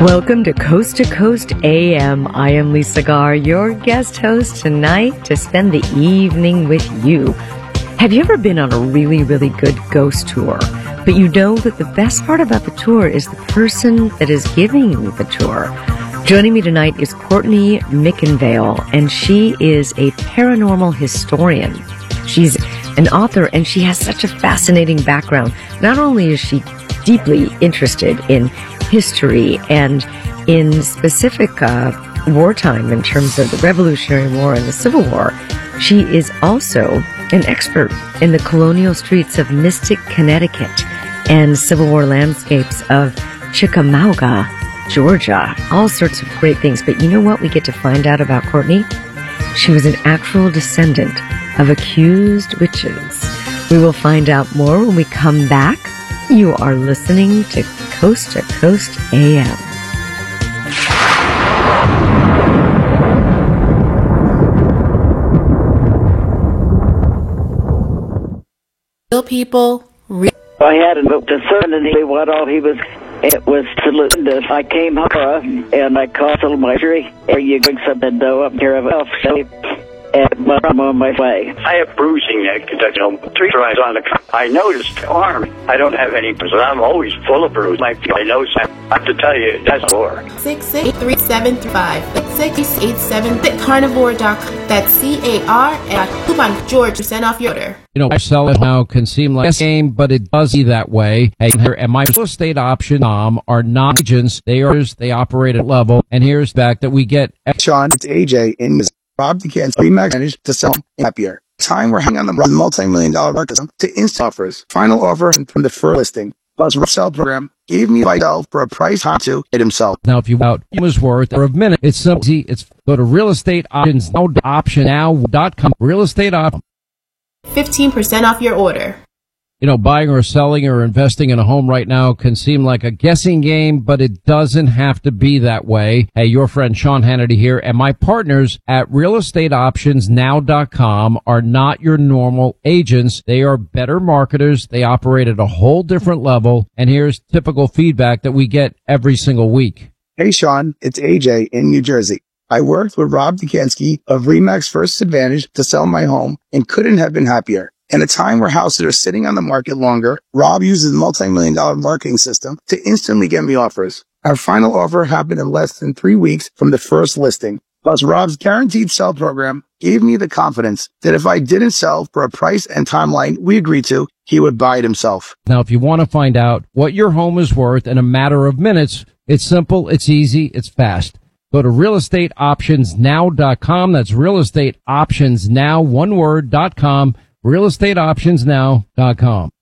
Welcome to Coast AM. I am Lisa Garr, your guest host tonight to spend the evening with you. Have you ever been on a really, really good ghost tour, but you know that the best part about the tour is the person that is giving you the tour? Joining me tonight is Courtney Mickenvale, and she is a paranormal historian. She's an author, and she has such a fascinating background. Not only is she deeply interested in history and in specific wartime in terms of the Revolutionary War and the Civil War, she is also an expert in the colonial streets of Mystic, Connecticut and Civil War landscapes of Chickamauga, Georgia. All sorts of great things. But you know what we get to find out about Courtney? She was an actual descendant of accused witches. We will find out more when we come back. You are listening to Coast AM. Real people. I had a certainty what all he was. It was to listen to. I came home and I called to my tree. Or you bring something dough up here of elf. And I'm on my way. I have bruising neck, three tries on the. I noticed arm. I don't have any, but I'm always full of bruise. I know. I have to tell you, that's more. 6683735. 687 carnivore.com. That's CAR and coupon George % off your order. You know, sell it now can seem like a game, but it does be that way. And my real estate option are not agents. They operate at level. And here's the fact that we get. Sean, it's AJ in Rob DeCan's RE/MAX managed to sell happier. Time we're hanging on the multi-million-dollar market to instant offers. Final offer from the first listing. Plus, sell program gave me myself for a price high to it himself. Now, if you out it was worth for a minute, it's so easy. It's go to real estate options now.com. Real estate options. 15% off your order. You know, buying or selling or investing in a home right now can seem like a guessing game, but it doesn't have to be that way. Hey, your friend Sean Hannity here, and my partners at realestateoptionsnow.com are not your normal agents. They are better marketers. They operate at a whole different level. And here's typical feedback that we get every single week. Hey, Sean, it's AJ in New Jersey. I worked with Rob DeCansky of RE/MAX First Advantage to sell my home and couldn't have been happier. In a time where houses are sitting on the market longer, Rob uses a multi-million-dollar marketing system to instantly get me offers. Our final offer happened in less than 3 weeks from the first listing. Plus, Rob's guaranteed sell program gave me the confidence that if I didn't sell for a price and timeline we agreed to, he would buy it himself. Now, if you want to find out what your home is worth in a matter of minutes, it's simple, it's easy, it's fast. Go to realestateoptionsnow.com. That's realestateoptionsnow, one word, .com. realestateoptionsnow.com.